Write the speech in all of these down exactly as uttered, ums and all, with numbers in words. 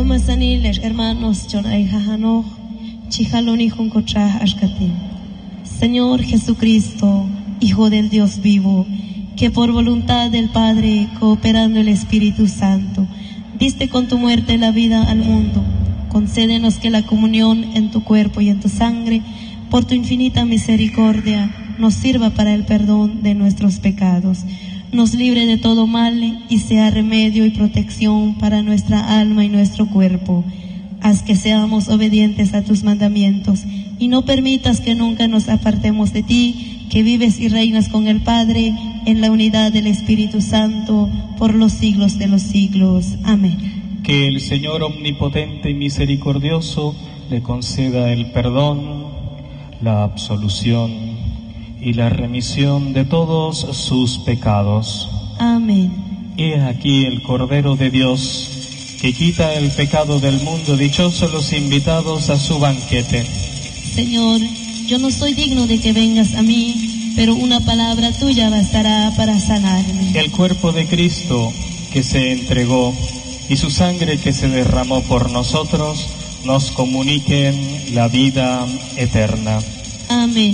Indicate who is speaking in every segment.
Speaker 1: Masaniles, hermanos, Chonay Jajano, Chijaloni Juncocha Ashkatim. Señor Jesucristo, Hijo del Dios vivo, que por voluntad del Padre, cooperando el Espíritu Santo, diste con tu muerte la vida al mundo, concédenos que la comunión en tu cuerpo y en tu sangre, por tu infinita misericordia, nos sirva para el perdón de nuestros pecados, nos libre de todo mal y sea remedio y protección para nuestra alma y nuestro cuerpo. Haz que seamos obedientes a tus mandamientos y no permitas que nunca nos apartemos de ti, que vives y reinas con el Padre en la unidad del Espíritu Santo por los siglos de los siglos. Amén.
Speaker 2: Que el Señor omnipotente y misericordioso le conceda el perdón, la absolución y la remisión de todos sus pecados.
Speaker 1: Amén.
Speaker 2: He aquí el Cordero de Dios, que quita el pecado del mundo. Dichosos los invitados a su banquete.
Speaker 1: Señor, yo no soy digno de que vengas a mí, pero una palabra tuya bastará para sanarme.
Speaker 2: El cuerpo de Cristo que se entregó y su sangre que se derramó por nosotros nos comuniquen la vida eterna.
Speaker 1: Amén.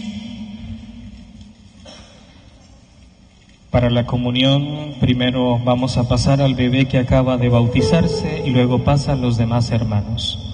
Speaker 2: Para la comunión, primero vamos a pasar al bebé que acaba de bautizarse y luego pasan los demás hermanos.